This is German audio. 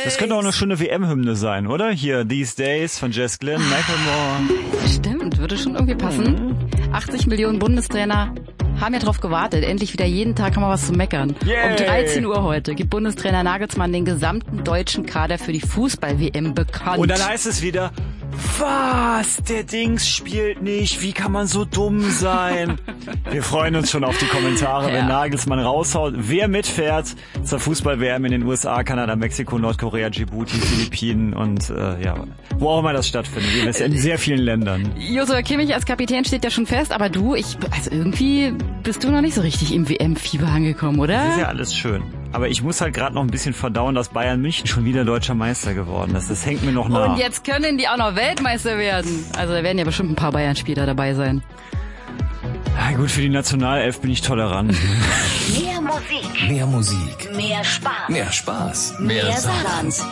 Das könnte auch eine schöne WM-Hymne sein, oder? Hier, These Days von Jess Glynn, Macklemore. Stimmt, würde schon irgendwie passen. 80 Millionen Bundestrainer haben ja drauf gewartet. Endlich wieder jeden Tag haben wir was zu meckern. Yay. Um 13 Uhr heute gibt Bundestrainer Nagelsmann den gesamten deutschen Kader für die Fußball-WM bekannt. Und dann heißt es wieder, was? Der Dings spielt nicht. Wie kann man so dumm sein? Wir freuen uns schon auf die Kommentare, wenn Nagelsmann raushaut. Wer mitfährt zur Fußball-WM in den USA, Kanada, Mexiko, Nordkorea, Djibouti, Philippinen und wo auch immer das stattfindet. Wir wissen in sehr vielen Ländern. Joshua Kimmich als Kapitän steht ja schon fest, aber du, also irgendwie bist du noch nicht so richtig im WM-Fieber angekommen, oder? Das ist ja alles schön. Aber ich muss halt gerade noch ein bisschen verdauen, dass Bayern München schon wieder deutscher Meister geworden ist. Das hängt mir noch nach. Und jetzt können die auch noch Weltmeister werden. Also da werden ja bestimmt ein paar Bayern-Spieler dabei sein. Ja, gut, für die Nationalelf bin ich tolerant. Mehr Musik. Mehr Musik. Mehr Spaß. Mehr Spaß. Mehr Saarland.